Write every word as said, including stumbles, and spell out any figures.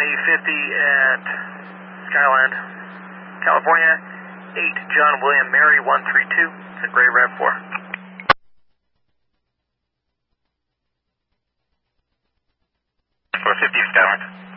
ninety fifty at Skyland, California, eight John William Mary one three two, it's a gray RAV four. four fifty Skyline.